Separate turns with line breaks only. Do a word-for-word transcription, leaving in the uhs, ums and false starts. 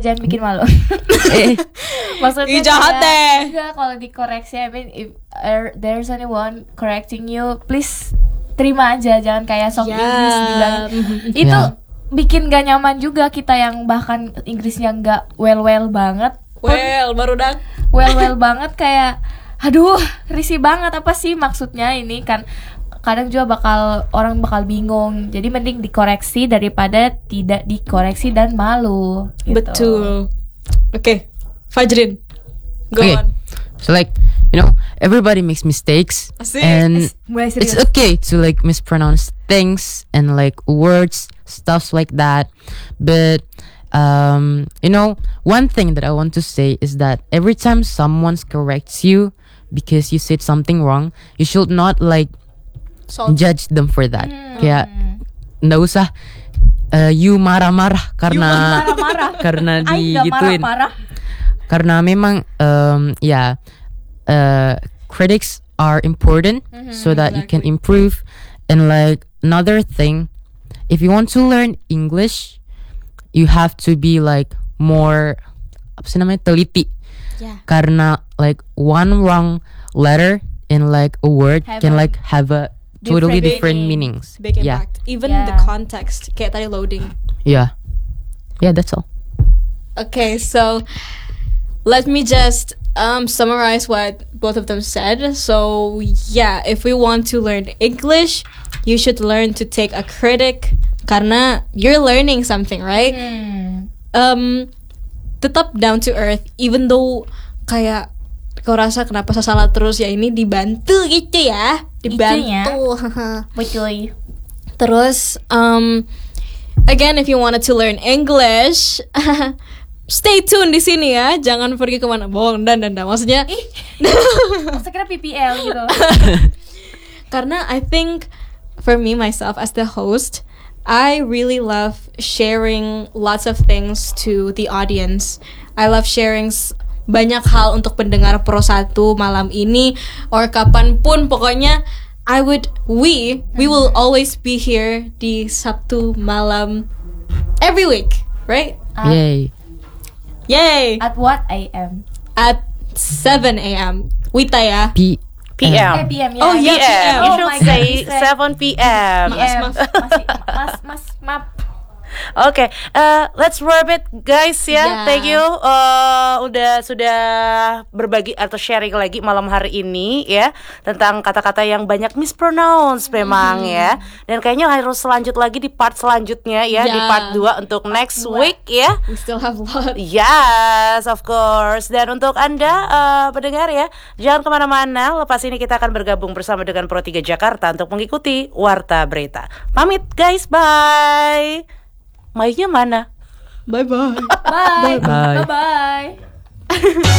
jangan bikin malu.
Eh,
Maksudnya
Ih, jahat deh.
enggak, kalau dikoreksi, I mean if uh, there's anyone correcting you, please terima aja, jangan kayak sok
Ya.
Inggris bilang. Itu
Ya.
bikin gak nyaman juga kita yang bahkan Inggrisnya gak well-well banget.
Well, baru dak.
Well-well banget kayak aduh, risih banget apa sih maksudnya ini kan. Kadang juga bakal orang bakal bingung. Jadi mending dikoreksi daripada tidak dikoreksi dan malu gitu.
Betul. Oke, okay. Fajrin, go
Okay.
on.
so like, you know, everybody makes mistakes,
Asik.
and
Mulai
it's
serius.
okay to like mispronounce things and like words, stuff like that. But um, you know, one thing that I want to say is that every time someone corrects you because you said something wrong, you should not like
So,
judge them for that.
Hmm.
Kayak nggak usah uh, you marah-marah karena
marah-marah.
karena
Ay, gak
digituin.
marah-marah.
Karena memang um, ya uh, critics are important so that you can
exactly.
improve. And like another thing, if you want to learn English, you have to be like more apa sih namanya teliti.
yeah.
Karena like one wrong letter in like a word
Have
can
a
like have a totally
different
different
meaning.
meanings.
Big
Yeah,
impact. Even
Yeah.
the context. Kayak tadi loading.
yeah, yeah. That's all.
Okay, so let me just um summarize what both of them said. So yeah, if we want to learn English, you should learn to take a critic karena you're learning something, right?
Hmm.
Um tetap down to earth even though kayak kau rasa kenapa saya salah terus ya, ini dibantu gitu ya, dibantu.
Betul.
Terus um again, if you wanted to learn English, stay tune di sini ya, jangan pergi kemana. Bohong dan dan dan maksudnya
Saya kira P P L gitu.
karena I think for me myself as the host, I really love sharing lots of things to the audience. I love sharing s- banyak hal untuk pendengar Pro satu malam ini or kapanpun, pokoknya I would we we will always be here di Sabtu malam every week, right?
At,
Yay.
Yay!
at what I am?
At seven a.m. Wita ya.
P.
P
Eh,
M.
P M ya.
Oh, yeah,
P M. You
Oh
should
my God,
say
you said
seven P M.
P M.
Mas,
Masih, mas, mas, maaf.
Oke, eh, let's wrap it guys ya.
Yeah.
Thank you eh, udah sudah berbagi atau sharing lagi malam hari ini ya tentang kata-kata yang banyak mispronounce memang ya. Dan kayaknya harus selanjut lagi di part selanjutnya ya, di
Yeah.
part dua untuk next
dua.
week ya.
We still have a lot.
Yes, of course. Dan untuk Anda eh, pendengar ya, jangan kemana-mana. Lepas ini kita akan bergabung bersama dengan Pro tiga Jakarta untuk mengikuti Warta Berita. Pamit guys, bye. Mic-nya mana?
Bye bye.
Bye.
Bye.
Bye-bye.